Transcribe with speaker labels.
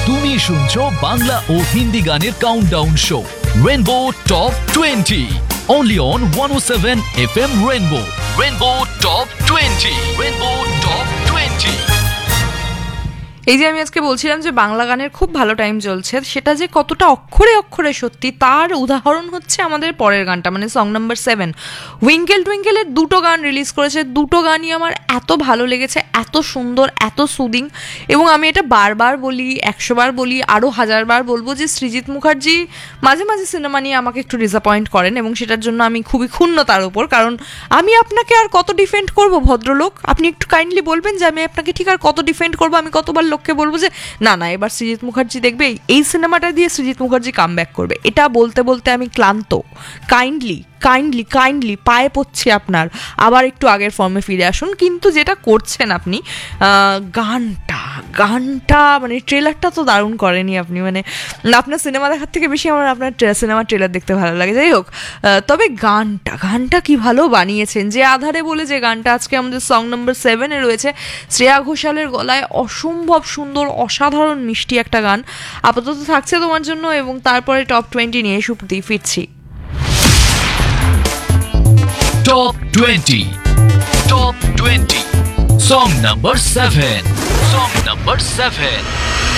Speaker 1: তুমি শুনছো বাংলা ও হিন্দি গানের countdown show rainbow top 20 only on 107 FM Rainbow Top 20 Rainbow Top 20।
Speaker 2: এই যে আমি আজকে বলছিলাম যে বাংলা গানের খুব ভালো টাইম চলছে, সেটা যে কতটা অক্ষরে অক্ষরে সত্যি তার উদাহরণ হচ্ছে আমাদের পরের গানটা, মানে সং নাম্বার 7। উইঙ্কেল টুইঙ্কেলের দুটো গান রিলিজ করেছে, দুটো গানই আমার এত ভালো লেগেছে, এত সুন্দর, এত সুদিং। এবং আমি এটা বারবার বলি, 100 বার বলি, আরও 1000 বার বলবো যে সৃজিত মুখার্জি মাঝে মাঝে সিনেমা নিয়ে আমাকে একটু ডিসঅ্যাপয়েন্ট করেন এবং সেটার জন্য আমি খুবই ক্ষুণ্ণ তার উপর। কারণ আমি আপনাকে আর কত ডিফেন্ড করব ভদ্রলোক? আপনি একটু কাইন্ডলি বলবেন যে আমি আপনাকে ঠিক আর কত ডিফেন্ড করবো? আমি কতবার লোককে বলবো যে না না এবার সৃজিত মুখার্জি দেখবে, এই সিনেমাটা দিয়ে সৃজিত মুখার্জি কামব্যাক করবে? এটা বলতে বলতে আমি ক্লান্ত। কাইন্ডলি কাইন্ডলি কাইন্ডলি পায়ে পড়ছি আপনার, আবার একটু আগের ফর্মে ফিরে আসুন। কিন্তু যেটা করছেন আপনি, গানটা মানে ট্রেলারটা তো দারুণ করেনি আপনি, মানে আপনার সিনেমা দেখার থেকে বেশি আমার আপনার সিনেমার ট্রেলার দেখতে ভালো লাগে। যাই হোক, তবে গানটা কি ভালো বানিয়েছেন। যে আধারে বলে যে গানটা আজকে আমাদের সং নাম্বার 7-এ রয়েছে, শ্রেয়া ঘোষালের গলায় অসম্ভব সুন্দর, অসাধারণ মিষ্টি একটা গান আপাতত থাকছে তোমার জন্য, এবং তারপরে টপ 20 নিয়ে সুপ্রতি ফিরছি।
Speaker 1: Top 20 Top 20 Song number 7 Song number 7